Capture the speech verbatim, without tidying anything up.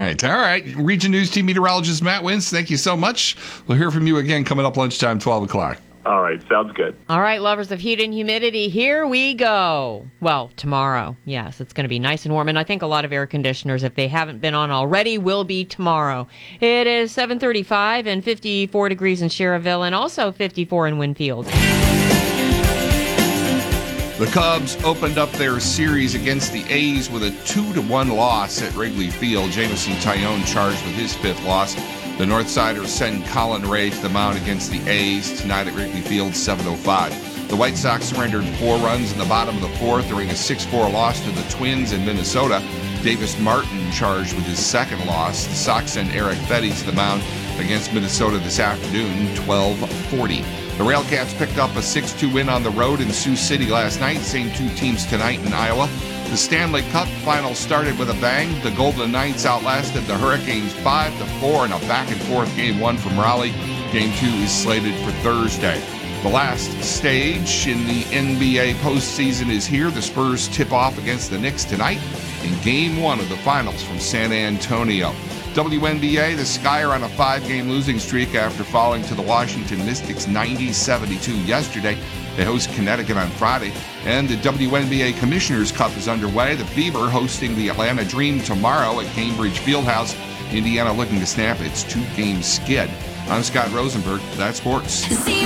right, all right. Region News Team meteorologist Matt Wintz, thank you so much. We'll hear from you again coming up lunchtime, twelve o'clock. All right, sounds good. All right, lovers of heat and humidity, here we go. Well, tomorrow, yes, it's going to be nice and warm, and I think a lot of air conditioners, if they haven't been on already, will be tomorrow. It is seven thirty-five and fifty-four degrees in Sherrville and also fifty-four in Winfield. The Cubs opened up their series against the A's with a two to one loss at Wrigley Field. Jamison Tyone charged with his fifth loss. The Northsiders send Colin Ray to the mound against the A's tonight at Wrigley Field, seven oh five. The White Sox surrendered four runs in the bottom of the fourth during a six four loss to the Twins in Minnesota. Davis Martin charged with his second loss. The Sox send Eric Fetty to the mound against Minnesota this afternoon, twelve forty. The Railcats picked up a six two win on the road in Sioux City last night. Same two teams tonight in Iowa. The Stanley Cup final started with a bang. The Golden Knights outlasted the Hurricanes five to four in a back-and-forth game one from Raleigh. Game two is slated for Thursday. The last stage in the N B A postseason is here. The Spurs tip off against the Knicks tonight in game one of the finals from San Antonio. W N B A, the Sky are on a five-game losing streak after falling to the Washington Mystics ninety seventy-two yesterday. They host Connecticut on Friday, and the W N B A Commissioners' Cup is underway. The Fever hosting the Atlanta Dream tomorrow at Cambridge Fieldhouse. Indiana looking to snap its two-game skid. I'm Scott Rosenberg. That's sports.